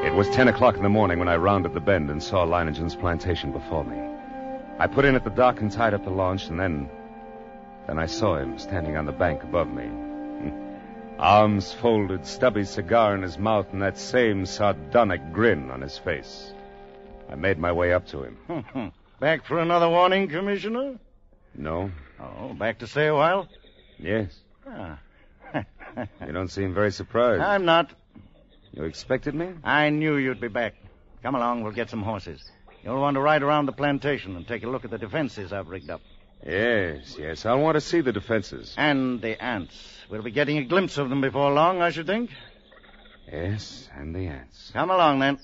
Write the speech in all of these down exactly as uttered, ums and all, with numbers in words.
It was ten o'clock in the morning when I rounded the bend and saw Leiningen's plantation before me. I put in at the dock and tied up the launch, and then... Then I saw him standing on the bank above me. Arms folded, stubby cigar in his mouth, and that same sardonic grin on his face. I made my way up to him. Back for another warning, Commissioner? No. Oh, back to stay a while? Yes. Ah. You don't seem very surprised. I'm not. You expected me? I knew you'd be back. Come along, we'll get some horses. You'll want to ride around the plantation and take a look at the defenses I've rigged up. Yes, yes, I'll want to see the defenses. And the ants. We'll be getting a glimpse of them before long, I should think. Yes, and the ants. Come along, then.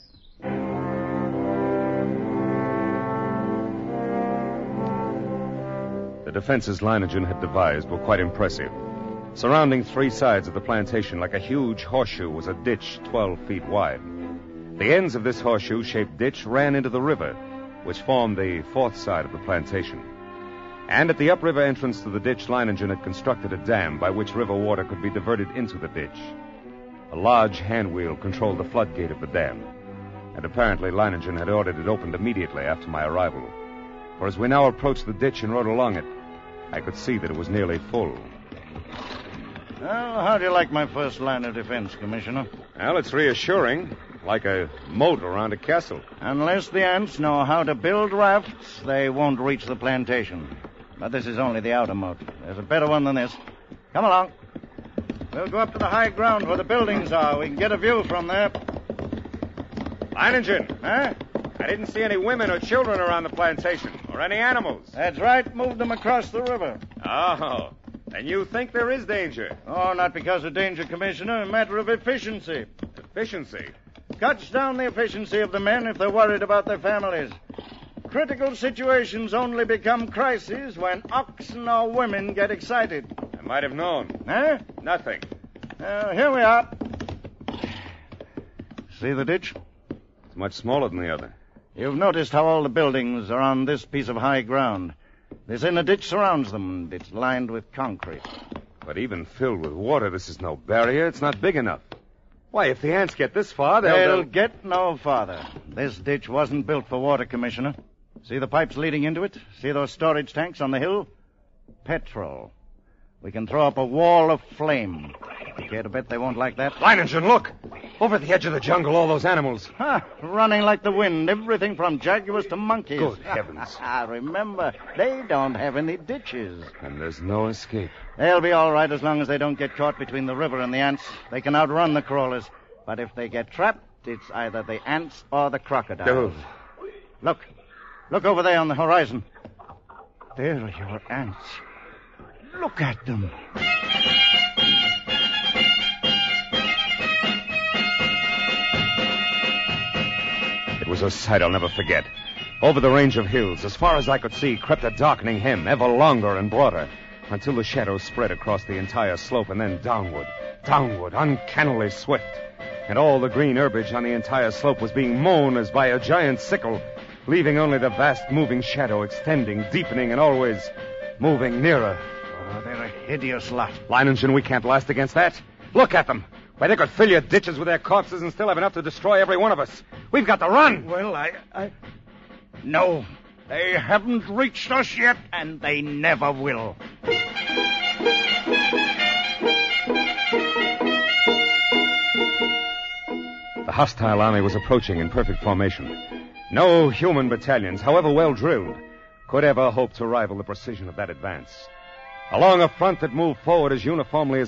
The defenses Leiningen had devised were quite impressive. Surrounding three sides of the plantation like a huge horseshoe was a ditch twelve feet wide. The ends of this horseshoe-shaped ditch ran into the river, which formed the fourth side of the plantation. And at the upriver entrance to the ditch, Leiningen had constructed a dam by which river water could be diverted into the ditch. A large handwheel controlled the floodgate of the dam, and apparently Leiningen had ordered it opened immediately after my arrival. For as we now approached the ditch and rode along it, I could see that it was nearly full. Well, how do you like my first line of defense, Commissioner? Well, it's reassuring, like a moat around a castle. Unless the ants know how to build rafts, they won't reach the plantation. But this is only the outer moat. There's a better one than this. Come along. We'll go up to the high ground where the buildings are. We can get a view from there. Leiningen! Huh? I didn't see any women or children around the plantation, or any animals. That's right. Moved them across the river. Oh, and you think there is danger? Oh, not because of danger, Commissioner. A matter of efficiency. Efficiency? Cuts down the efficiency of the men if they're worried about their families. Critical situations only become crises when oxen or women get excited. I might have known. Huh? Nothing. Uh, here we are. See the ditch? It's much smaller than the other. You've noticed how all the buildings are on this piece of high ground. This inner ditch surrounds them, and it's lined with concrete. But even filled with water, this is no barrier. It's not big enough. Why, if the ants get this far, they'll... They'll they'll... get no farther. This ditch wasn't built for water, Commissioner. See the pipes leading into it? See those storage tanks on the hill? Petrol. We can throw up a wall of flame. You care to bet they won't like that? Leiningen, look! Over at the edge of the jungle, all those animals. Ha! Running like the wind, everything from jaguars to monkeys. Good heavens. Remember, they don't have any ditches. And there's no escape. They'll be all right as long as they don't get caught between the river and the ants. They can outrun the crawlers. But if they get trapped, it's either the ants or the crocodiles. Oh. Look. Look over there on the horizon. There are your ants. Look at them. It was a sight I'll never forget. Over the range of hills, as far as I could see, crept a darkening hem, ever longer and broader, until the shadows spread across the entire slope and then downward, downward, uncannily swift. And all the green herbage on the entire slope was being mown as by a giant sickle, leaving only the vast moving shadow extending, deepening, and always moving nearer. Oh, they're a hideous lot. Leiningen, we can't last against that. Look at them. Why, they could fill your ditches with their corpses and still have enough to destroy every one of us. We've got to run. Well, I... I... No, they haven't reached us yet, and they never will. The hostile army was approaching in perfect formation. No human battalions, however well drilled, could ever hope to rival the precision of that advance. Along a front that moved forward as uniformly as